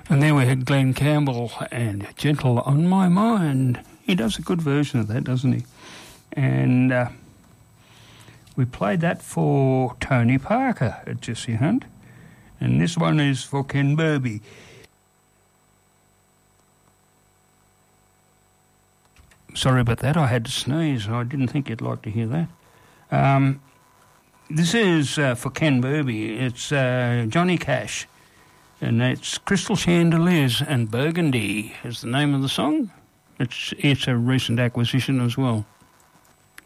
And there we had Glenn Campbell and Gentle on My Mind. He does a good version of that, doesn't he? And we played that for Tony Parker at Jesse Hunt. And this one is for Ken Burby. Sorry about that, I had to sneeze. I didn't think you'd like to hear that. This is for Ken Burby. It's Johnny Cash. And it's Crystal Chandeliers and Burgundy is the name of the song. It's a recent acquisition as well.